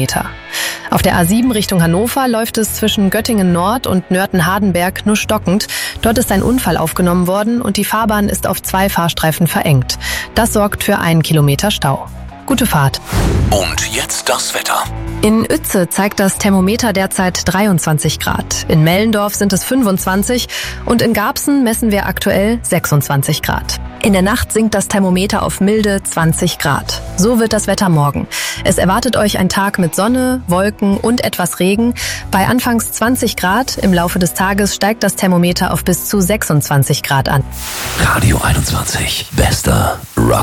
Kilometer. Auf der A7 Richtung Hannover läuft es zwischen Göttingen Nord und Nörten-Hardenberg nur stockend. Dort ist ein Unfall aufgenommen worden und die Fahrbahn ist auf 2 Fahrstreifen verengt. Das sorgt für 1 Kilometer Stau. Gute Fahrt. Und jetzt das Wetter. In Uetze zeigt das Thermometer derzeit 23 Grad. In Mellendorf sind es 25 und in Garbsen messen wir aktuell 26 Grad. In der Nacht sinkt das Thermometer auf milde 20 Grad. So wird das Wetter morgen. Es erwartet euch ein Tag mit Sonne, Wolken und etwas Regen. Bei anfangs 20 Grad im Laufe des Tages steigt das Thermometer auf bis zu 26 Grad an. Radio 21. Bester Rock.